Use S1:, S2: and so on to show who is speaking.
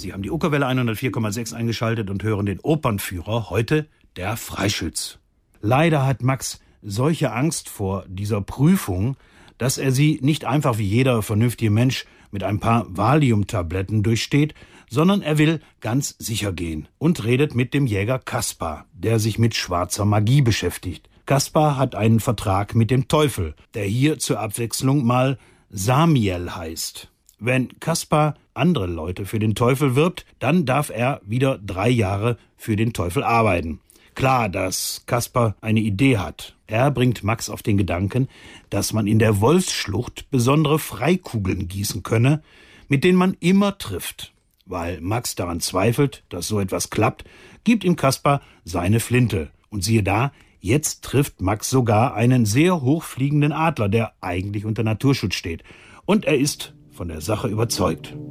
S1: Sie haben die Uckerwelle 104,6 eingeschaltet und hören den Opernführer, heute der Freischütz. Leider hat Max solche Angst vor dieser Prüfung, dass er sie nicht einfach wie jeder vernünftige Mensch mit ein paar Valium-Tabletten durchsteht, sondern er will ganz sicher gehen und redet mit dem Jäger Kaspar, der sich mit schwarzer Magie beschäftigt. Kaspar hat einen Vertrag mit dem Teufel, der hier zur Abwechslung mal Samiel heißt. Wenn Kaspar andere Leute für den Teufel wirbt, dann darf er wieder 3 Jahre für den Teufel arbeiten. Klar, dass Kaspar eine Idee hat. Er bringt Max auf den Gedanken, dass man in der Wolfsschlucht besondere Freikugeln gießen könne, mit denen man immer trifft. Weil Max daran zweifelt, dass so etwas klappt, gibt ihm Kaspar seine Flinte. Und siehe da, jetzt trifft Max sogar einen sehr hochfliegenden Adler, der eigentlich unter Naturschutz steht. Und er ist von der Sache überzeugt.